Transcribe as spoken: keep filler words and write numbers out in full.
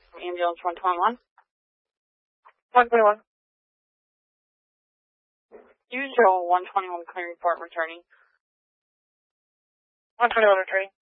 Ambulance one twenty-one. one twenty-one. Usual one twenty-one clearing report returning. one twenty-one returning.